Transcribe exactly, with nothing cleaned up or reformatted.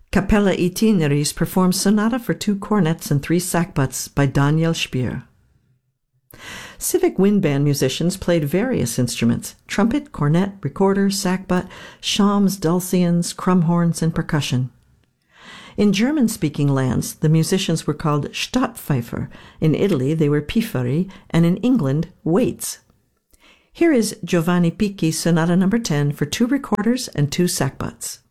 Capella Itineris performs Sonata for two cornets and three sackbuts by Daniel Spier. Civic Wind Band musicians played various instruments: trumpet, cornet, recorder, sackbut, shawms, dulcians, crumhorns, and percussion. In German-speaking lands, the musicians were called Stadtpfeifer. In Italy, they were Pifferi, and in England, waits. Here is Giovanni Picchi's Sonata number ten for two recorders and two sackbuts.